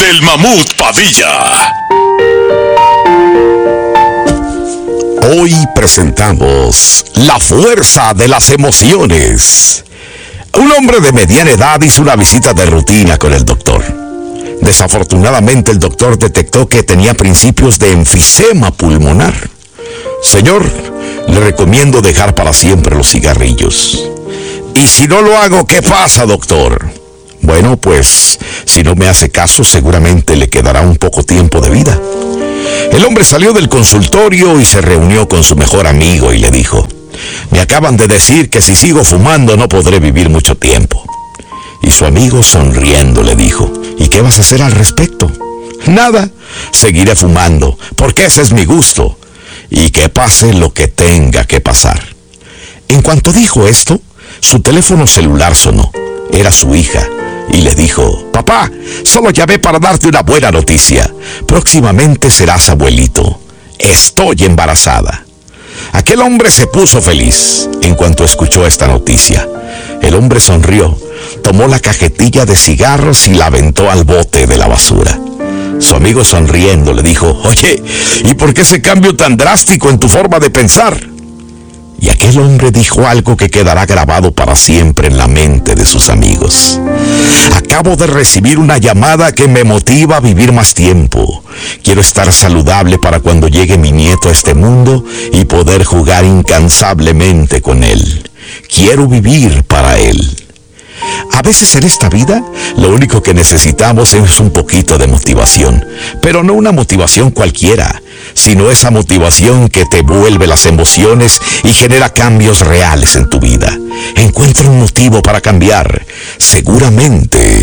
del Mamut Padilla. Hoy presentamos La fuerza de las emociones. Un hombre de mediana edad hizo una visita de rutina con el doctor. Desafortunadamente el doctor detectó que tenía principios de enfisema pulmonar. Señor, le recomiendo dejar para siempre los cigarrillos. ¿Y si no lo hago, qué pasa, doctor? Bueno, pues, si no me hace caso, seguramente le quedará un poco tiempo de vida. El hombre salió del consultorio y se reunió con su mejor amigo y le dijo: me acaban de decir que si sigo fumando no podré vivir mucho tiempo. Y su amigo sonriendo le dijo: ¿y qué vas a hacer al respecto? Nada, seguiré fumando, porque ese es mi gusto. Y que pase lo que tenga que pasar. En cuanto dijo esto, su teléfono celular sonó. Era su hija. Y le dijo: papá, solo llamé para darte una buena noticia. Próximamente serás abuelito. Estoy embarazada. Aquel hombre se puso feliz en cuanto escuchó esta noticia. El hombre sonrió, tomó la cajetilla de cigarros y la aventó al bote de la basura. Su amigo sonriendo le dijo: oye, ¿y por qué ese cambio tan drástico en tu forma de pensar? Y aquel hombre dijo algo que quedará grabado para siempre en la mente de sus amigos: acabo de recibir una llamada que me motiva a vivir más tiempo. Quiero estar saludable para cuando llegue mi nieto a este mundo y poder jugar incansablemente con él. Quiero vivir para él. A veces en esta vida, lo único que necesitamos es un poquito de motivación, pero no una motivación cualquiera, sino esa motivación que te vuelve las emociones y genera cambios reales en tu vida. Encuentra un motivo para cambiar. Seguramente